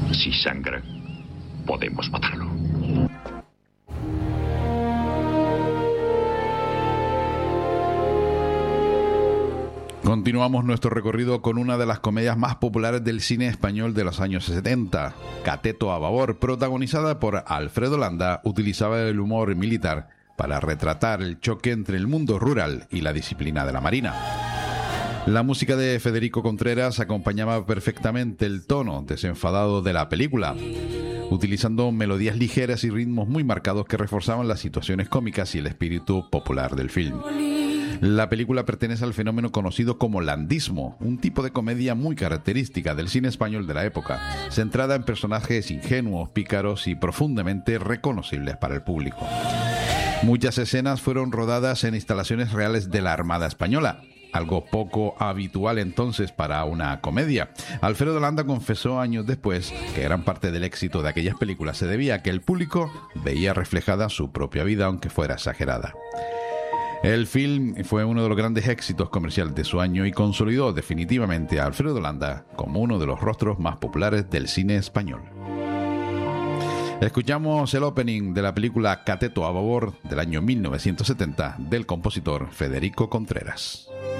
Si sangra, podemos matarlo. Continuamos nuestro recorrido con una de las comedias más populares del cine español de los años 70, Cateto a babor, protagonizada por Alfredo Landa. Utilizaba el humor militar para retratar el choque entre el mundo rural y la disciplina de la marina. La música de Federico Contreras acompañaba perfectamente el tono desenfadado de la película, utilizando melodías ligeras y ritmos muy marcados que reforzaban las situaciones cómicas y el espíritu popular del film. La película pertenece al fenómeno conocido como landismo, un tipo de comedia muy característica del cine español de la época, centrada en personajes ingenuos, pícaros y profundamente reconocibles para el público. Muchas escenas fueron rodadas en instalaciones reales de la Armada Española, algo poco habitual entonces para una comedia. Alfredo Landa confesó años después que gran parte del éxito de aquellas películas se debía a que el público veía reflejada su propia vida, aunque fuera exagerada. El film fue uno de los grandes éxitos comerciales de su año y consolidó definitivamente a Alfredo Landa como uno de los rostros más populares del cine español. Escuchamos el opening de la película Cateto a babor del año 1970 del compositor Federico Contreras.